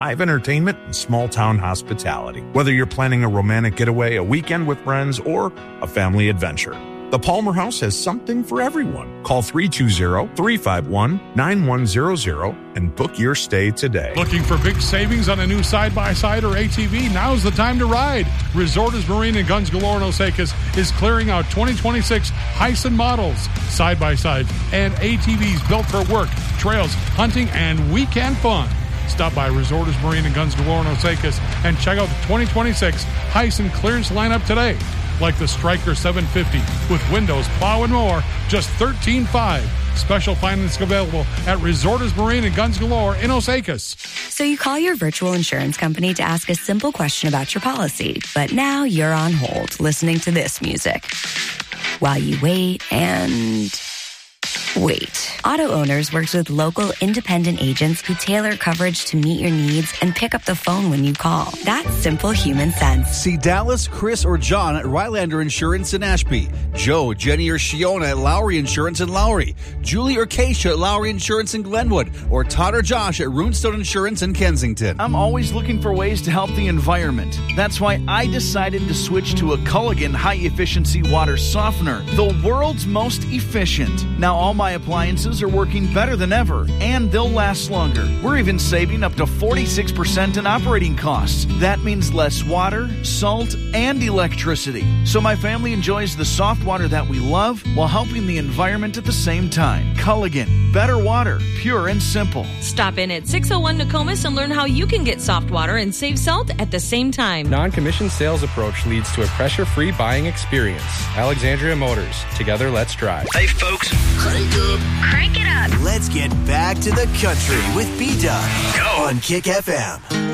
live entertainment, and small-town hospitality. Whether you're planning a romantic getaway, a weekend with friends, or a family adventure, the Palmer House has something for everyone. Call 320-351-9100 and book your stay today. Looking for big savings on a new side-by-side or ATV? Now's the time to ride. Resorters Marine and Guns Galore in Osakis is clearing out 2026 Hyson models, side-by-sides, and ATVs built for work, trails, hunting, and weekend fun. Stop by Resorters Marine and Guns Galore in Osakis and check out the 2026 Hyson clearance lineup today. Like the Stryker 750 with windows, plow, and more, just $13,500. Special financing available at Resorters Marine and Guns Galore in Osakis. So you call your virtual insurance company to ask a simple question about your policy, but now you're on hold listening to this music while you wait and wait. Auto Owners works with local independent agents who tailor coverage to meet your needs and pick up the phone when you call. That's simple human sense. See Dallas, Chris, or John at Rylander Insurance in Ashby. Joe, Jenny, or Shiona at Lowry Insurance in Lowry. Julie or Keisha at Lowry Insurance in Glenwood. Or Todd or Josh at Runestone Insurance in Kensington. I'm always looking for ways to help the environment. That's why I decided to switch to a Culligan high-efficiency water softener, the world's most efficient. Now all my appliances are working better than ever, and they'll last longer. We're even saving up to 46% in operating costs. That means less water, salt, and electricity. So my family enjoys the soft water that we love while helping the environment at the same time. Culligan, better water, pure and simple. Stop in at 601 Nokomis and learn how you can get soft water and save salt at the same time. Non-commissioned sales approach leads to a pressure-free buying experience. Alexandria Motors. Together, let's drive. Hey, folks. Crank it up. Let's get back to the country with B-Dub on Kick FM.